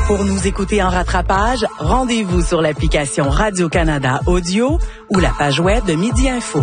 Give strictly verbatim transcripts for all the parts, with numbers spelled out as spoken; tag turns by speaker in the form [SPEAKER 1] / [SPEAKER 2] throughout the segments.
[SPEAKER 1] Pour nous écouter en rattrapage, rendez-vous sur l'application Radio-Canada Audio ou la page web de Midi Info.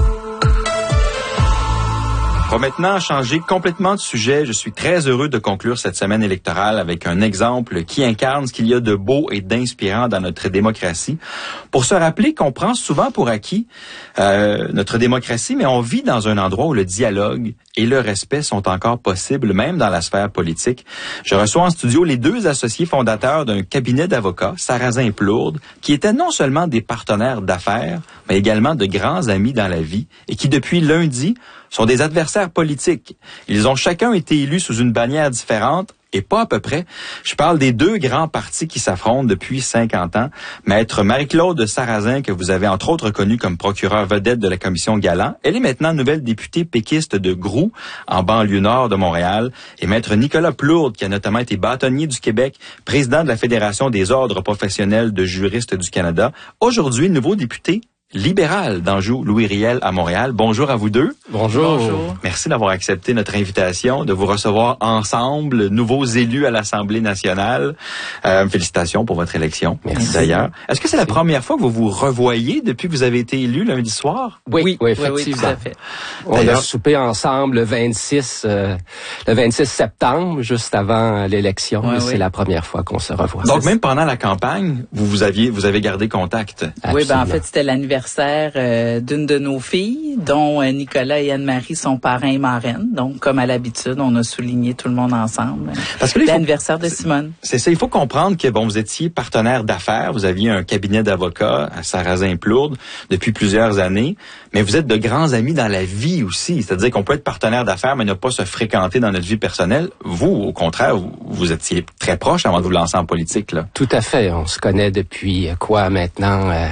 [SPEAKER 2] On va maintenant changer complètement de sujet. Je suis très heureux de conclure cette semaine électorale avec un exemple qui incarne ce qu'il y a de beau et d'inspirant dans notre démocratie. Pour se rappeler qu'on prend souvent pour acquis euh, notre démocratie, mais on vit dans un endroit où le dialogue et le respect sont encore possibles, même dans la sphère politique. Je reçois en studio les deux associés fondateurs d'un cabinet d'avocats, Sarrazin et Plourde, qui étaient non seulement des partenaires d'affaires, mais également de grands amis dans la vie, et qui depuis lundi sont des adversaires politiques. Ils ont chacun été élus sous une bannière différente, et pas à peu près. Je parle des deux grands partis qui s'affrontent depuis cinquante ans. Maître Marie-Claude Sarrazin, que vous avez entre autres connue comme procureure vedette de la commission Galland. Elle est maintenant nouvelle députée péquiste de Groux, en banlieue nord de Montréal. Et Maître Nicolas Plourde, qui a notamment été bâtonnier du Québec, président de la Fédération des ordres professionnels de juristes du Canada. Aujourd'hui, nouveau député libéral d'Anjou, Louis Riel à Montréal. Bonjour à vous deux.
[SPEAKER 3] Bonjour.
[SPEAKER 1] Bonjour.
[SPEAKER 2] Merci d'avoir accepté notre invitation, de vous recevoir ensemble, nouveaux élus à l'Assemblée nationale. Euh, félicitations pour votre élection.
[SPEAKER 3] Merci.
[SPEAKER 2] D'ailleurs. Est-ce que c'est la première fois que vous vous revoyez depuis que vous avez été élu lundi soir?
[SPEAKER 3] Oui, oui, oui,
[SPEAKER 4] Oui,
[SPEAKER 3] effectivement.
[SPEAKER 4] oui, tout à fait.
[SPEAKER 3] On a soupé ensemble le vingt-six, euh, le vingt-six septembre, juste avant l'élection.
[SPEAKER 4] Ouais,
[SPEAKER 3] c'est
[SPEAKER 4] oui.
[SPEAKER 3] la première fois qu'on se revoit.
[SPEAKER 2] Donc même pendant la campagne, vous, vous aviez, vous avez gardé contact.
[SPEAKER 4] Oui, ben en
[SPEAKER 3] Absolument.
[SPEAKER 4] fait, c'était l'anniversaire euh, d'une de nos filles, dont euh, Nicolas et Anne-Marie sont parrains et marraines. Donc, comme à l'habitude, on a souligné tout le monde ensemble.
[SPEAKER 2] Parce que là, il faut-
[SPEAKER 4] L'anniversaire de Simone.
[SPEAKER 2] C'est ça, il faut comprendre que bon, vous étiez partenaire d'affaires, vous aviez un cabinet d'avocats à Sarrazin-Plourde depuis plusieurs années, mais vous êtes de grands amis dans la vie aussi. C'est-à-dire qu'on peut être partenaire d'affaires, mais ne pas se fréquenter dans notre vie personnelle. Vous, au contraire, vous, vous étiez très proches avant de vous lancer en politique, là.
[SPEAKER 3] Tout à fait. On se connaît depuis euh, quoi maintenant? Euh,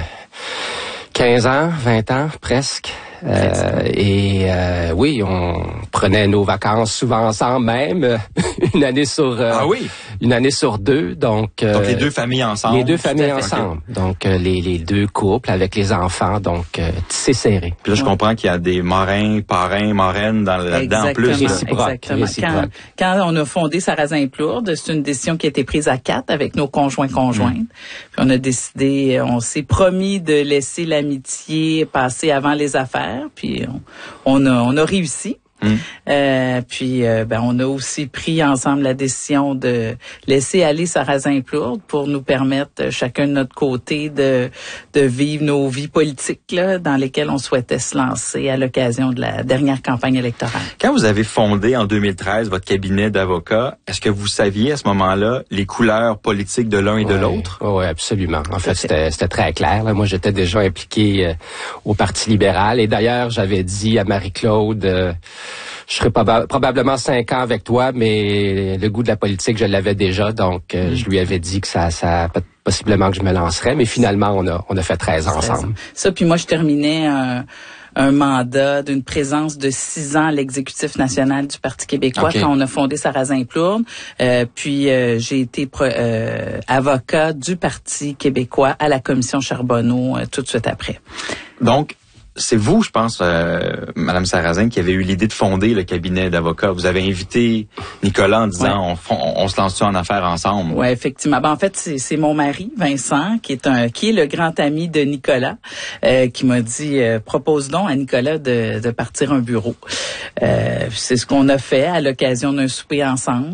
[SPEAKER 3] quinze ans, vingt ans, presque. Euh, et euh, oui, on prenait nos vacances souvent ensemble même, euh, une année sur euh,
[SPEAKER 2] Ah oui?
[SPEAKER 3] une année sur deux. Donc, euh,
[SPEAKER 2] Donc les deux familles ensemble.
[SPEAKER 3] les deux familles
[SPEAKER 4] à fait.
[SPEAKER 3] ensemble. Donc euh, les, les deux couples avec les enfants. Donc euh, c'est serré.
[SPEAKER 2] Puis là, je
[SPEAKER 4] Ouais.
[SPEAKER 2] comprends qu'il y a des marrains, parrains, marraines dans, là-dedans en plus.
[SPEAKER 4] Exactement,
[SPEAKER 2] là.
[SPEAKER 3] Réciproque,
[SPEAKER 4] exactement.
[SPEAKER 3] réciproque.
[SPEAKER 4] Quand, quand on a fondé Sarrazin-Plourde, c'est une décision qui a été prise à quatre avec nos conjoints conjointes.
[SPEAKER 2] Mm.
[SPEAKER 4] Puis on a décidé, on s'est promis de laisser l'amitié passer avant les affaires. Puis on, on a, on a réussi.
[SPEAKER 2] Mm.
[SPEAKER 4] Euh, puis euh, ben on a aussi pris ensemble la décision de laisser aller Sarrazin-Plourde pour nous permettre euh, chacun de notre côté de de vivre nos vies politiques là, dans lesquelles on souhaitait se lancer à l'occasion de la dernière campagne électorale.
[SPEAKER 2] Quand vous avez fondé en deux mille treize votre cabinet d'avocats, est-ce que vous saviez à ce moment-là les couleurs politiques de l'un et de
[SPEAKER 3] Ouais.
[SPEAKER 2] l'autre?
[SPEAKER 3] Oui, absolument. En fait,
[SPEAKER 4] fait.
[SPEAKER 3] c'était, c'était très clair. Là. Moi, j'étais déjà impliqué euh, au Parti libéral. Et d'ailleurs, j'avais dit à Marie-Claude, euh, je serais proba- probablement cinq ans avec toi, mais le goût de la politique, je l'avais déjà. Donc, euh,
[SPEAKER 4] Mm.
[SPEAKER 3] je lui avais dit que ça, ça possiblement que je me lancerais. Mais finalement, on a, on a fait treize ans ensemble.
[SPEAKER 4] Ça, puis moi, je terminais un, un mandat d'une présence de six ans à l'exécutif national du Parti québécois
[SPEAKER 2] Okay.
[SPEAKER 4] quand on a fondé Sarrazin-Plourde. Euh, puis, euh, j'ai été pro- euh, avocat du Parti québécois à la commission Charbonneau euh, tout de suite après.
[SPEAKER 2] Donc, c'est vous, je pense, euh, Madame Sarrazin, qui avez eu l'idée de fonder le cabinet d'avocats. Vous avez invité Nicolas en disant,
[SPEAKER 4] Ouais.
[SPEAKER 2] on, on, on se lance-tu en affaires ensemble?
[SPEAKER 4] Ouais, effectivement. Ben, en fait, c'est, c'est mon mari, Vincent, qui est un, qui est le grand ami de Nicolas, euh, qui m'a dit, euh, propose donc à Nicolas de, de partir un bureau. Euh, c'est ce qu'on a fait à l'occasion d'un souper ensemble.